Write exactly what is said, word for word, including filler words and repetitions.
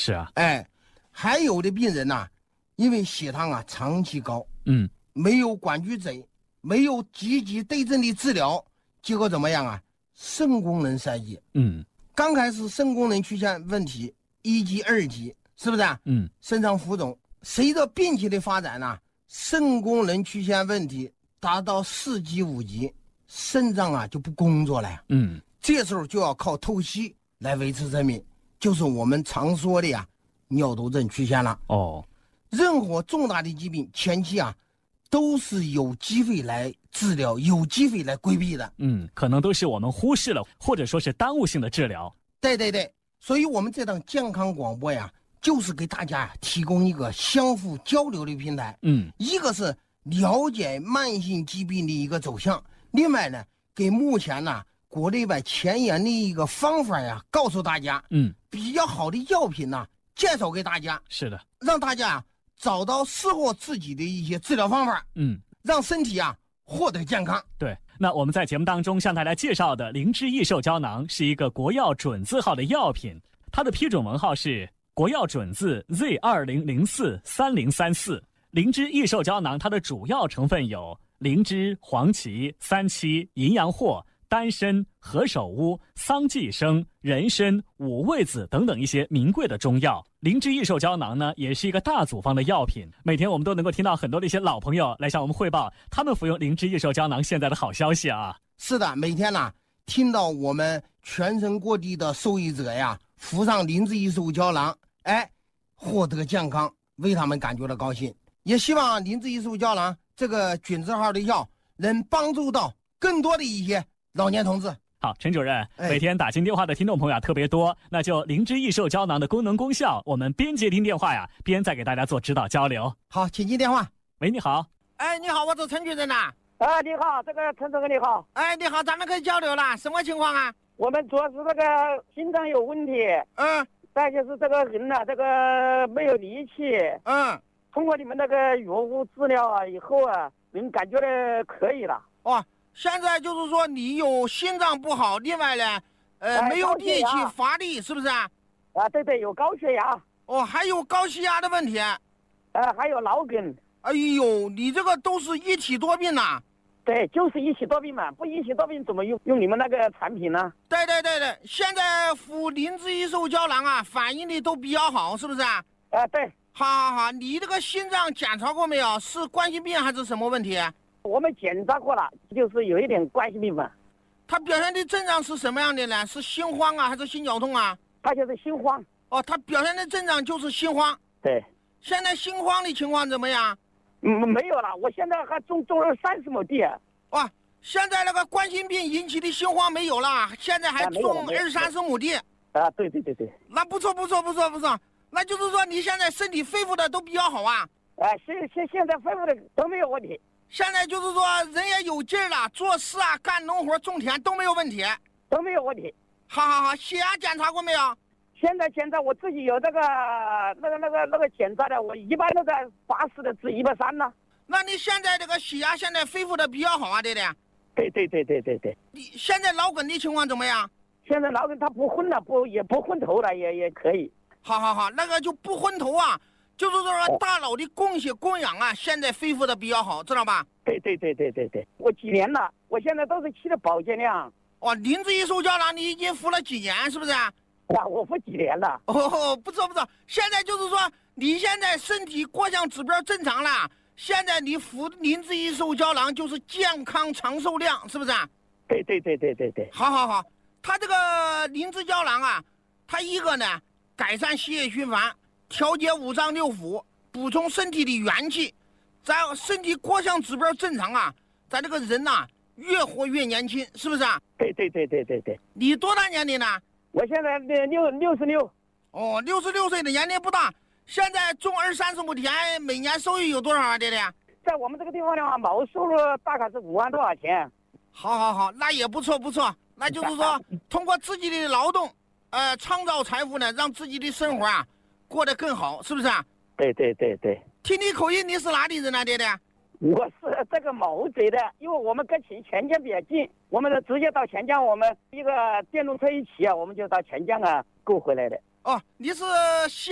是啊， 哎，还有的病人呐、啊，因为血糖啊长期高， 嗯， 没有管局诊，没有积极对症的治疗，结果怎么样啊？肾功能衰竭。 嗯， 刚开始肾功能出现问题，一级、二级，是不是啊？ 嗯， 肾脏浮肿，随着病情的发展呢、啊，肾功能出现问题，达到四级、五级，肾脏啊就不工作了呀。 嗯， 这时候就要靠透析来维持生命，就是我们常说的呀，尿毒症出现了。 哦， 任何重大的疾病前期啊，都是有机会来治疗，有机会来规避的。 嗯，可能都是我们忽视了，或者说是耽误性的治疗。 对对对，所以我们这档健康广播呀，就是给大家提供一个相互交流的平台。 嗯， 一个是了解慢性疾病的一个走向，另外呢，给目前呢国内外前沿的一个方法呀，告诉大家， 嗯， 比较好的药品呢，介绍给大家。 是的， 让大家啊找到适合自己的一些治疗方法， 嗯， 让身体啊获得健康。 对，那我们在节目当中向大家介绍的灵芝益寿胶囊是一个国药准字号的药品，它的批准文号是国药准字 Z 二零零四三零三四。灵芝益寿胶囊它的主要成分有灵芝、黄芪、三七、淫羊藿、丹参、何首乌、桑寄生、人参、五味子等等一些名贵的中药。灵芝益寿胶囊呢，也是一个大组方的药品。每天我们都能够听到很多的一些老朋友来向我们汇报他们服用灵芝益寿胶囊现在的好消息啊。 是的，每天呢、啊、听到我们全省各地的受益者呀服上灵芝益寿胶囊，哎，获得健康，为他们感觉到高兴。也希望灵芝益寿胶囊这个准字号的药能帮助到更多的一些老年同志。 好，陈主任， 哎、 每天打进电话的听众朋友啊特别多，那就灵芝益寿胶囊的功能功效，我们边接听电话呀，边再给大家做指导交流。 好，请接电话。 喂，你好。 哎，你好，我是陈主任呐。 啊，你好，这个陈主任你好。 哎，你好，咱们可以交流了，什么情况啊？ 我们主要是这个心脏有问题， 嗯， 再就是这个人呢、啊，这个没有力气。 嗯， 通过你们那个药物治疗啊，以后啊，人感觉的可以了。 哦，现在就是说你有心脏不好，另外呢，呃， 哎、 没有力气乏力，是不是啊？ 啊，对对，有高血压。 哦，还有高血压的问题。 呃，还有脑梗。 哎呦，你这个都是一体多病呐。 对，就是一起多病嘛，不一起多病怎么用用你们那个产品呢？ 对对对对，现在服灵芝益寿胶囊啊，反应的都比较好，是不是啊？ 啊，对。 好好好，你这个心脏检查过没有？是冠心病还是什么问题？ 我们检查过了，就是有一点冠心病嘛。 它表现的症状是什么样的呢？是心慌啊，还是心绞痛啊？ 它就是心慌。 哦，它表现的症状就是心慌。 对。 现在心慌的情况怎么样？ 嗯，没有了，我现在还种种了三十亩地。 哇，现在那个冠心病引起的心慌没有了，现在还种二三十亩地。 啊，对对对对。 那不错不错不错不错，那就是说你现在身体恢复的都比较好啊。 啊，现现现在恢复的都没有问题。 现在就是说人也有劲儿了，做事啊、干农活、种田都没有问题， 都没有问题。 好好好，血压检查过没有？ 现在检查我自己有这个那个那个那个检查的，我一般都在八十的至一百三呢。 那你现在这个血压现在恢复的比较好啊，对不对？ 对对对对对对。 你现在脑梗的情况怎么样？ 现在脑梗它不昏了，不也不昏头了，也也可以。 好好好，那个就不昏头啊，就是说大脑的供血供氧啊，现在恢复的比较好，知道吧？ 对对对对对对，我几年了，我现在都是吃的保健量。 哦，灵芝益寿胶囊你已经服了几年，是不是？ 啊，我服几年了。 哦，不错不错，现在就是说你现在身体各项指标正常了，现在你服灵芝益寿胶囊就是健康长寿量，是不是？ 对对对对对对。 好好好，它这个灵芝胶囊啊，它一个呢改善血液循环，调节五脏六腑，补充身体的元气，在身体各项指标正常啊，咱这个人呐、啊、越活越年轻，是不是啊？ 对对对对对对。 你多大年龄呢？ 我现在六六十六。 哦，六十六岁的年龄不大。现在种二三十亩田，每年收益有多少啊，爹爹？ 在我们这个地方的话，毛收入大概是五万多少钱。 好好好，那也不错不错。那就是说，通过自己的劳动，呃，创造财富呢，让自己的生活啊过得更好，是不是啊？ 对对对对。 听你口音，你是哪里人啊，爹爹？ 我是这个毛贼的，因为我们跟前钱江比较近，我们直接到钱江，我们一个电动车一骑啊，我们就到钱江啊购回来的。 哦，你是西